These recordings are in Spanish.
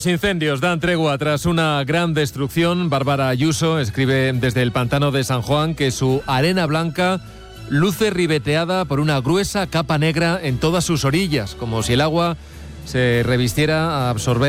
Los incendios dan tregua tras una gran destrucción. Bárbara Ayuso escribe desde el pantano de San Juan que su arena blanca luce ribeteada por una gruesa capa negra en todas sus orillas, como si el agua se resistiera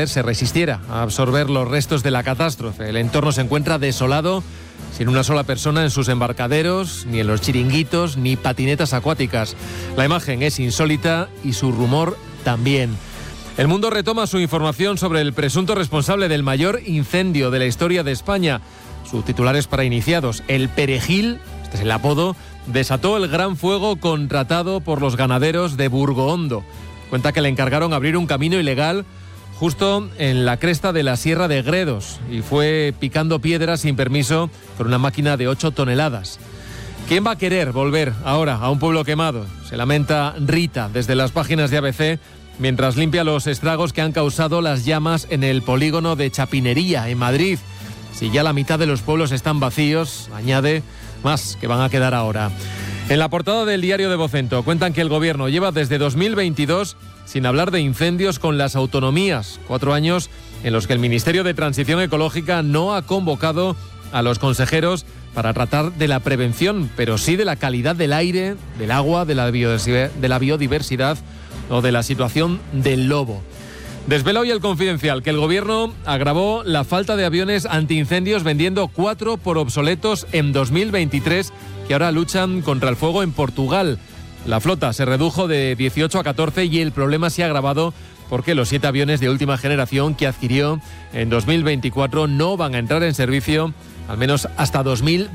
a absorber los restos de la catástrofe. El entorno se encuentra desolado, sin una sola persona en sus embarcaderos, ni en los chiringuitos, ni patinetas acuáticas. La imagen es insólita y su rumor también. El Mundo retoma su información sobre el presunto responsable del mayor incendio de la historia de España. Su titular es para iniciados. El Perejil, este es el apodo, desató el gran fuego contratado por los ganaderos de Burgohondo. Cuenta que le encargaron abrir un camino ilegal justo en la cresta de la Sierra de Gredos y fue picando piedras sin permiso con una máquina de 8 toneladas. ¿Quién va a querer volver ahora a un pueblo quemado? Se lamenta Rita desde las páginas de ABC mientras limpia los estragos que han causado las llamas en el polígono de Chapinería, en Madrid. Si ya la mitad de los pueblos están vacíos, añade, más que van a quedar ahora. En la portada del diario de Vocento cuentan que el gobierno lleva desde 2022 sin hablar de incendios con las autonomías. 4 años en los que el Ministerio de Transición Ecológica no ha convocado a los consejeros para tratar de la prevención, pero sí de la calidad del aire, del agua, de la biodiversidad o de la situación del lobo. Desvela hoy el Confidencial que el gobierno agravó la falta de aviones antiincendios vendiendo 4 por obsoletos en 2023 que ahora luchan contra el fuego en Portugal. La flota se redujo de 18 a 14 y el problema se ha agravado porque los 7 aviones de última generación que adquirió en 2024 no van a entrar en servicio al menos hasta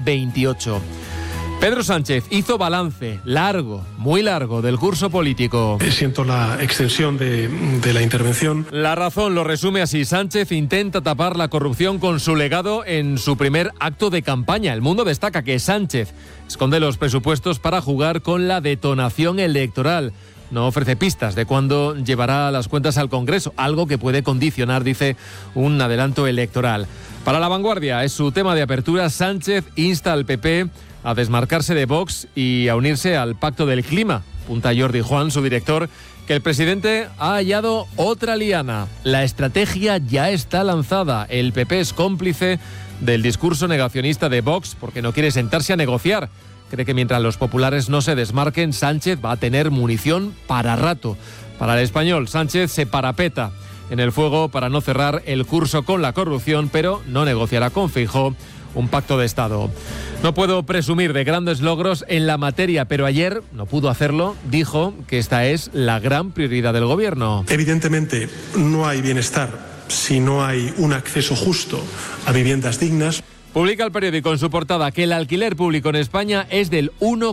2028. Pedro Sánchez hizo balance largo, muy largo, del curso político. Siento la extensión de la intervención. La Razón lo resume así. Sánchez intenta tapar la corrupción con su legado en su primer acto de campaña. El Mundo destaca que Sánchez esconde los presupuestos para jugar con la detonación electoral. No ofrece pistas de cuándo llevará las cuentas al Congreso, algo que puede condicionar, dice, un adelanto electoral. Para La Vanguardia es su tema de apertura. Sánchez insta al PP a desmarcarse de Vox y a unirse al Pacto del Clima. Apunta Jordi Juan, su director, que el presidente ha hallado otra liana. La estrategia ya está lanzada. El PP es cómplice del discurso negacionista de Vox porque no quiere sentarse a negociar. Cree que mientras los populares no se desmarquen, Sánchez va a tener munición para rato. Para El Español, Sánchez se parapeta en el fuego para no cerrar el curso con la corrupción, pero no negociará con Feijóo un pacto de Estado. No puedo presumir de grandes logros en la materia, pero ayer no pudo hacerlo. Dijo que esta es la gran prioridad del gobierno. Evidentemente, no hay bienestar si no hay un acceso justo a viviendas dignas. Publica el periódico en su portada que el alquiler público en España es del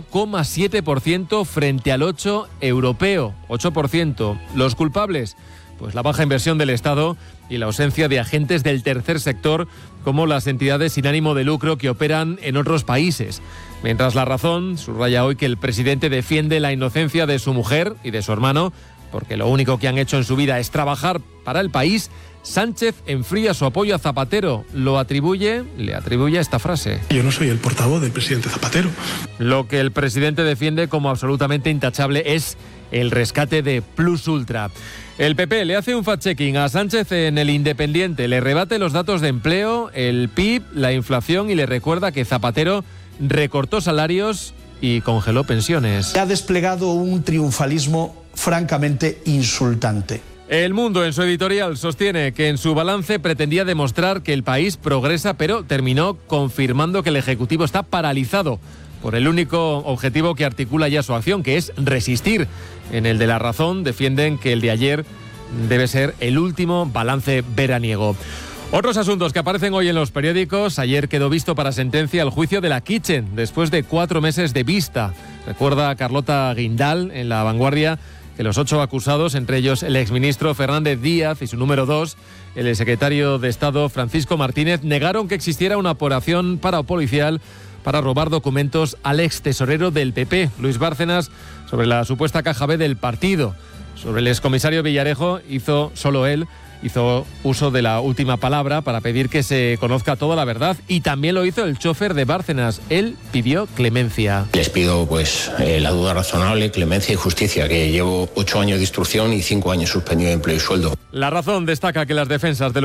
1,7% frente al 8% europeo. 8%. ¿Los culpables? Pues la baja inversión del Estado y la ausencia de agentes del tercer sector como las entidades sin ánimo de lucro que operan en otros países. Mientras La Razón subraya hoy que el presidente defiende la inocencia de su mujer y de su hermano porque lo único que han hecho en su vida es trabajar para el país. Sánchez enfría su apoyo a Zapatero. Le atribuye esta frase. Yo no soy el portavoz del presidente Zapatero. Lo que el presidente defiende como absolutamente intachable es el rescate de Plus Ultra. El PP le hace un fact-checking a Sánchez en El Independiente. Le rebate los datos de empleo, el PIB, la inflación y le recuerda que Zapatero recortó salarios y congeló pensiones. Ha desplegado un triunfalismo francamente insultante. El Mundo, en su editorial, sostiene que en su balance pretendía demostrar que el país progresa, pero terminó confirmando que el Ejecutivo está paralizado por el único objetivo que articula ya su acción, que es resistir. En el de La Razón defienden que el de ayer debe ser el último balance veraniego. Otros asuntos que aparecen hoy en los periódicos. Ayer quedó visto para sentencia el juicio de la Kitchen, después de 4 meses de vista. Recuerda a Carlota Guindal en La Vanguardia que los 8 acusados, entre ellos el exministro Fernández Díaz y su número 2, el secretario de Estado Francisco Martínez, negaron que existiera una operación parapolicial para robar documentos al ex tesorero del PP, Luis Bárcenas, sobre la supuesta caja B del partido. Sobre el excomisario Villarejo hizo solo él hizo uso de la última palabra para pedir que se conozca toda la verdad, y también lo hizo el chofer de Bárcenas. Él pidió clemencia. Les pido la duda razonable, clemencia y justicia, que llevo 8 años de instrucción y 5 años suspendido de empleo y sueldo. La Razón destaca que las defensas de